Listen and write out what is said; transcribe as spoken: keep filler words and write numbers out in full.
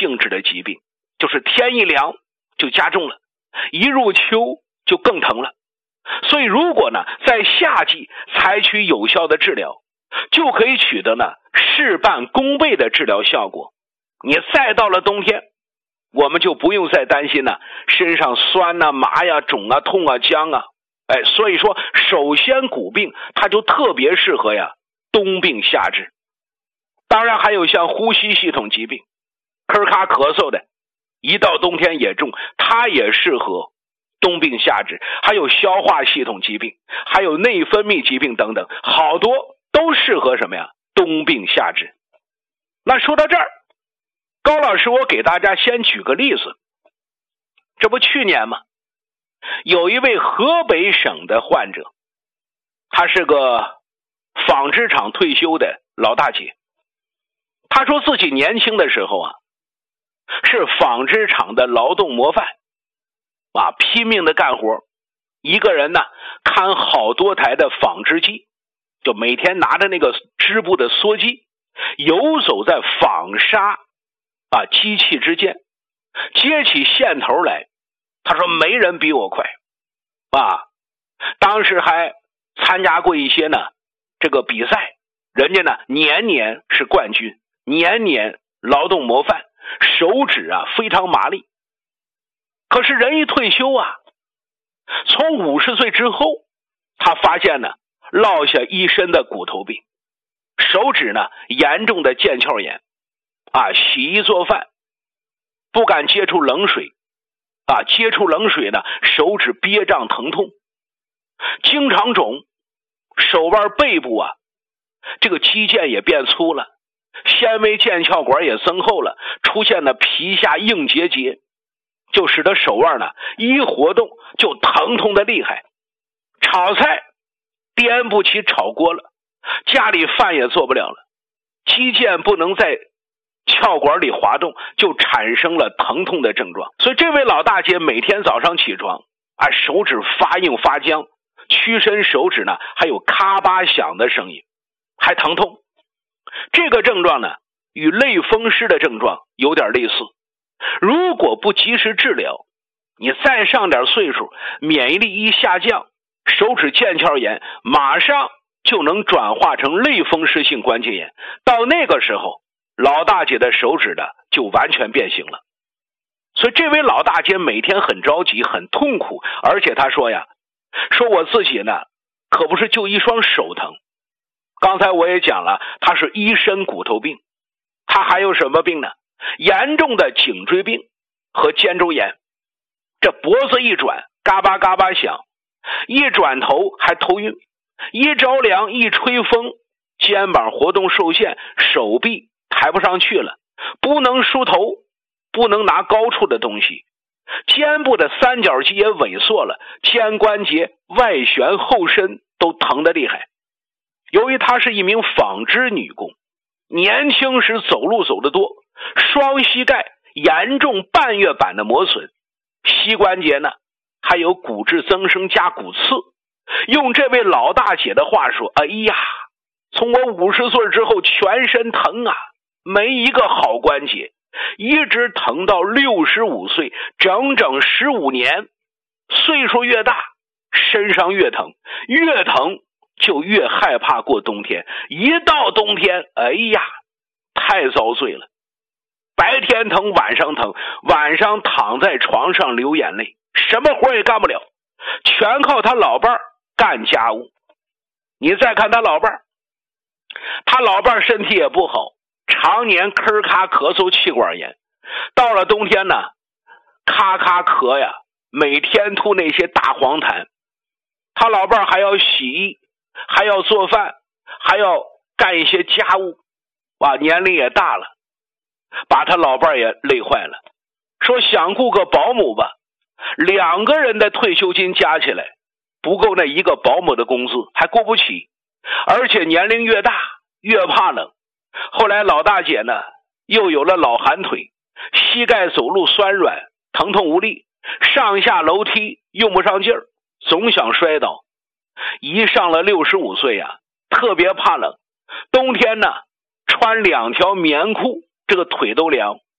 性质的疾病，就是天一凉就加重了，一入秋就更疼了。所以如果呢在夏季采取有效的治疗，就可以取得呢事半功倍的治疗效果。你再到了冬天，我们就不用再担心呢身上酸啊、麻呀、肿啊、痛啊、僵啊。哎，所以说首先骨病它就特别适合呀冬病夏治。当然还有像呼吸系统疾病，咳咔咳嗽的，一到冬天也重，它也适合冬病夏治。还有消化系统疾病，还有内分泌疾病等等，好多都适合什么呀？冬病夏治。那说到这儿，高老师我给大家先举个例子。这不去年嘛，有一位河北省的患者，他是个纺织厂退休的老大姐。他说自己年轻的时候啊，是纺织厂的劳动模范啊，拼命的干活，一个人呢看好多台的纺织机，就每天拿着那个织布的梭机，游走在纺纱啊机器之间，接起线头来。他说没人比我快啊！当时还参加过一些呢这个比赛，人家呢年年是冠军，年年劳动模范，手指啊非常麻利。可是人一退休啊，从五十岁之后，他发现呢落下一身的骨头病，手指呢严重的腱鞘炎啊，洗衣做饭不敢接触冷水啊，接触冷水呢手指憋胀疼痛，经常肿，手腕背部啊这个肌腱也变粗了，纤维腱鞘管也增厚了，出现了皮下硬结节，就使得手腕呢一活动就疼痛的厉害。炒菜颠不起炒锅了，家里饭也做不了了，肌腱不能在鞘管里滑动，就产生了疼痛的症状。所以这位老大姐每天早上起床啊，手指发硬发僵，屈伸手指呢还有咔吧响的声音，还疼痛。这个症状呢与类风湿的症状有点类似，如果不及时治疗，你再上点岁数，免疫力一下降，手指腱鞘炎马上就能转化成类风湿性关节炎，到那个时候老大姐的手指呢就完全变形了。所以这位老大姐每天很着急很痛苦，而且她说呀，说我自己呢可不是就一双手疼，刚才我也讲了，她是一身骨头病，她还有什么病呢？严重的颈椎病和肩周炎，这脖子一转嘎巴嘎巴响，一转头还头晕，一着凉一吹风，肩膀活动受限，手臂抬不上去了，不能梳头，不能拿高处的东西，肩部的三角肌也萎缩了，肩关节外旋后伸都疼得厉害。由于她是一名纺织女工，年轻时走路走得多，双膝盖严重半月板的磨损，膝关节呢还有骨质增生加骨刺。用这位老大姐的话说，哎呀，从我五十岁之后全身疼啊，没一个好关节，一直疼到六十五岁，整整十五年。岁数越大身上越疼，越疼就越害怕过冬天，一到冬天哎呀太遭罪了，白天疼晚上疼，晚上躺在床上流眼泪，什么活也干不了，全靠他老伴儿干家务。你再看他老伴儿，他老伴儿身体也不好，常年咳咔咳嗽气管炎，到了冬天呢咔咔咳呀，每天吐那些大黄痰。他老伴儿还要洗衣，还要做饭，还要干一些家务，哇，年龄也大了，把他老伴儿也累坏了。说想雇个保姆吧，两个人的退休金加起来不够那一个保姆的工资，还雇不起，而且年龄越大越怕冷。后来老大姐呢又有了老寒腿，膝盖走路酸软，疼痛无力，上下楼梯用不上劲儿，总想摔倒。一上了六十五岁啊，特别怕冷，冬天呢穿两条棉裤，这个腿都凉